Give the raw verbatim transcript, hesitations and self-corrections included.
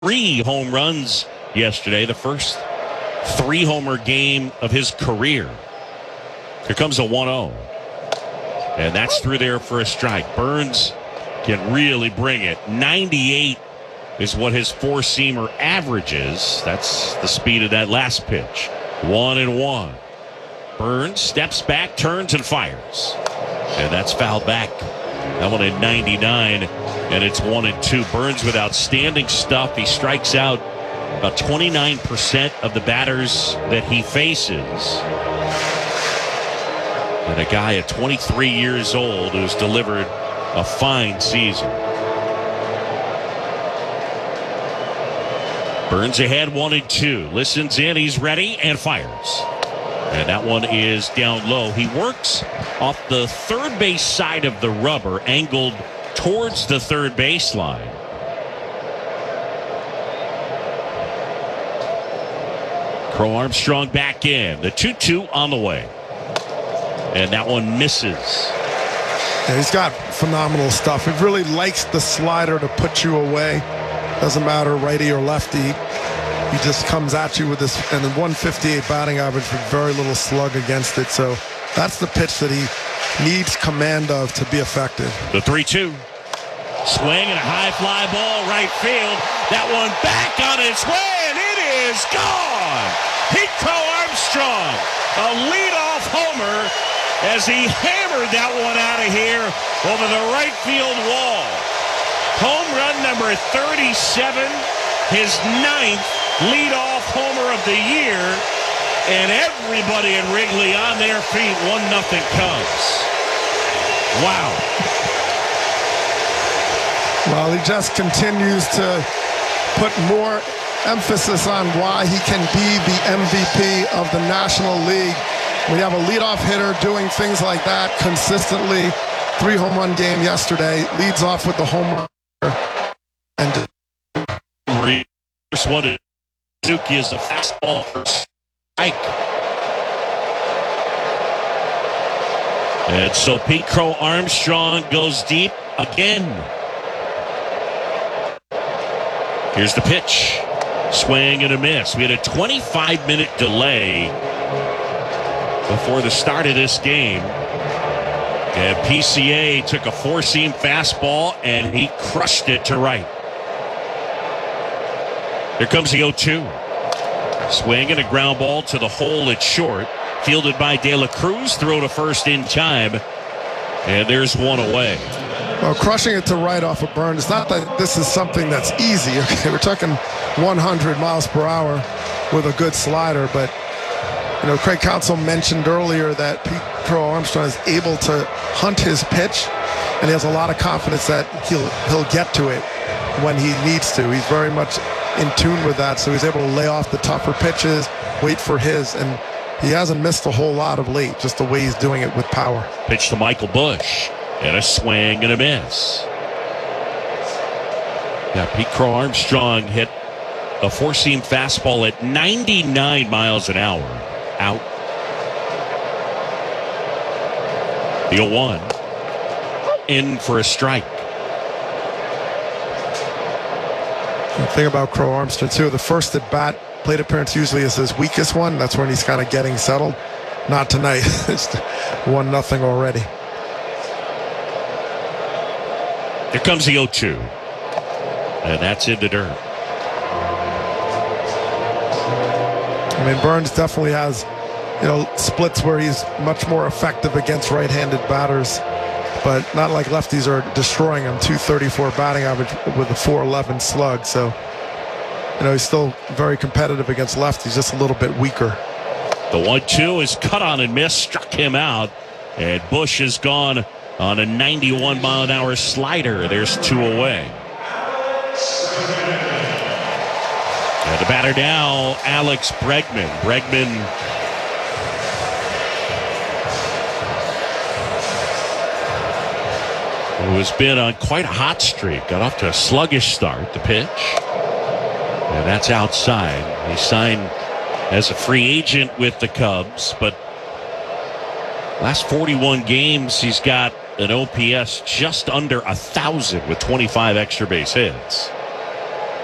three home runs yesterday, the first three-homer game of his career. Here comes a one oh. And that's through there for a strike. Burns can really bring it. ninety-eight is what his four-seamer averages. That's the speed of that last pitch. One and one. Burns steps back, turns, and fires. And that's fouled back. That one at ninety-nine, and it's one and two. Burns with outstanding stuff. He strikes out about twenty-nine percent of the batters that he faces. And a guy at twenty-three years old who's delivered a fine season. Burns ahead one and two. Listens in, he's ready, and fires. And that one is down low. He works off the third base side of the rubber, angled towards the third baseline. Crow Armstrong back in. The two two on the way. And that one misses. Yeah, he's got phenomenal stuff. He really likes the slider to put you away. Doesn't matter righty or lefty. He just comes at you with this, and then one fifty-eight batting average with very little slug against it. So that's the pitch that he needs command of to be effective. The three two. Swing and a high fly ball right field. That one back on its way, and it is gone. Pete Crow Armstrong, a leadoff homer as he hammered that one out of here over the right field wall. Home run number thirty-seven, his ninth leadoff homer of the year, and everybody in Wrigley on their feet. One nothing Cubs. Wow. Well, he just continues to put more emphasis on why he can be the M V P of the National League. We have a leadoff hitter doing things like that consistently. Three home run game yesterday. Leads off with the home run. And first one, Suzuki is a fastball for strike. And so Pete Crow Armstrong goes deep again. Here's the pitch. Swing and a miss. We had a twenty-five minute delay before the start of this game. And P C A took a four-seam fastball, and he crushed it to right. Here comes the oh two. Swing and a ground ball to the hole at short. Fielded by De La Cruz. Throw to first in time. And there's one away. Well, crushing it to right off of Burns. It's not that this is something that's easy. Okay, we're talking one hundred miles per hour with a good slider. But, you know, Craig Counsell mentioned earlier that Pete Crow Armstrong is able to hunt his pitch, and he has a lot of confidence that he'll he'll get to it when he needs to. He's very much in tune with that, so he's able to lay off the tougher pitches, wait for his, and he hasn't missed a whole lot of late, just the way he's doing it with power. Pitch to Michael Busch, and a swing and a miss. Yeah, Pete Crow Armstrong hit a four-seam fastball at ninety-nine miles an hour. Out. The oh one. In for a strike. The thing about Crow Armstrong, too, the first at bat plate appearance usually is his weakest one. That's when he's kind of getting settled. Not tonight. It's one nothing already. Here comes the oh two. And that's in the dirt. I mean, Burns definitely has, you know, splits where he's much more effective against right-handed batters, but not like lefties are destroying him. two thirty-four batting average with a four eleven slug. So, you know, he's still very competitive against lefties, just a little bit weaker. The one two is cut on and missed, struck him out, and Busch is gone on a ninety-one mile an hour slider. There's two away. And the batter now, Alex Bregman. Bregman who has been on quite a hot streak. Got off to a sluggish start. The pitch. And that's outside. He signed as a free agent with the Cubs, but last forty-one games, he's got an O P S just under a thousand with twenty-five extra base hits.